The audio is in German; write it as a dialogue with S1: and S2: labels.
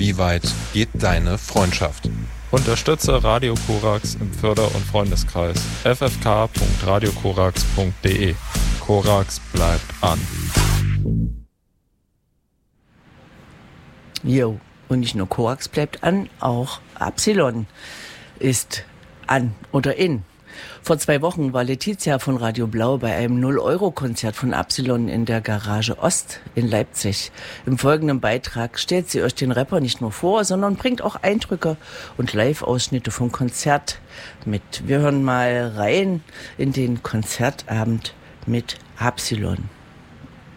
S1: Wie weit geht deine Freundschaft?
S2: Unterstütze Radio Korax im Förder- und Freundeskreis ffk.radiokorax.de. Korax bleibt an.
S3: Jo, und nicht nur Korax bleibt an, auch Absilon ist an oder in. Vor 2 Wochen war Letizia von Radio Blau bei einem 0-Euro-Konzert von Absilon in der Garage Ost in Leipzig. Im folgenden Beitrag stellt sie euch den Rapper nicht nur vor, sondern bringt auch Eindrücke und Live-Ausschnitte vom Konzert mit. Wir hören mal rein in den Konzertabend mit Absilon.